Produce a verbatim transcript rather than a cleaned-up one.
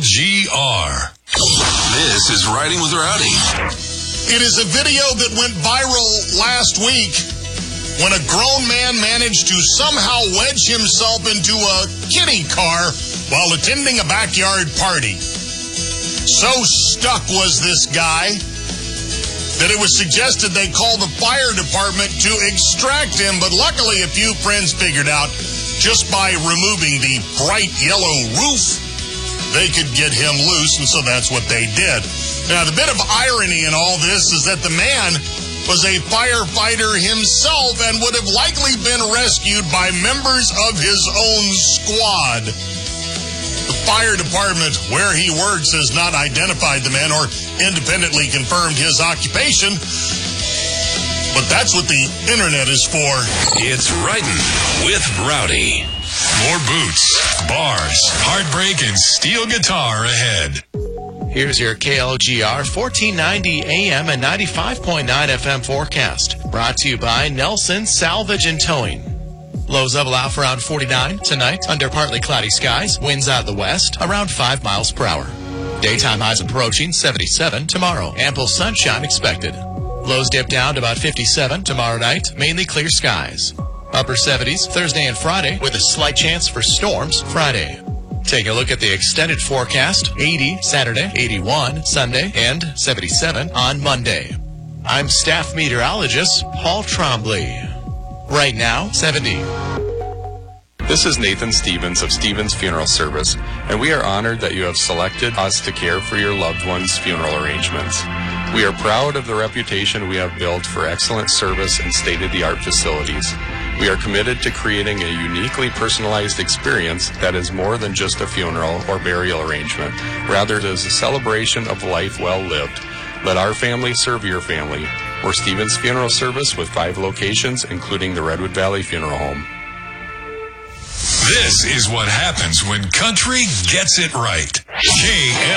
G R. This is Riding with Rowdy. It is a video that went viral last week when a grown man managed to somehow wedge himself into a kiddie car while attending a backyard party. So stuck was this guy that it was suggested they call the fire department to extract him, but luckily a few friends figured out just by removing the bright yellow roof, they could get him loose, and so that's what they did. Now, the bit of irony in all this is that the man was a firefighter himself and would have likely been rescued by members of his own squad. The fire department where he works has not identified the man or independently confirmed his occupation, but that's what the internet is for. It's Riding with Rowdy. More boots, bars, heartbreak, and steel guitar ahead. Here's your K L G R fourteen ninety A M and ninety-five point nine F M forecast. Brought to you by Nelson Salvage and Towing. Lows level out for around forty-nine tonight under partly cloudy skies. Winds out of the west around five miles per hour. Daytime highs approaching seventy-seven tomorrow. Ample sunshine expected. Lows dip down to about fifty-seven tomorrow night. Mainly clear skies. Upper seventies Thursday and Friday with a slight chance for storms Friday. Take a look at the extended forecast. eighty Saturday, eighty-one Sunday, and seventy-seven on Monday. I'm staff meteorologist Paul Trombley. Right now, seventy. This is Nathan Stevens of Stevens Funeral Service, and we are honored that you have selected us to care for your loved one's funeral arrangements. We are proud of the reputation we have built for excellent service and state-of-the-art facilities. We are committed to creating a uniquely personalized experience that is more than just a funeral or burial arrangement. Rather, it is a celebration of life well lived. Let our family serve your family. We're Stevens Funeral Service with five locations, including the Redwood Valley Funeral Home. This is what happens when country gets it right. K L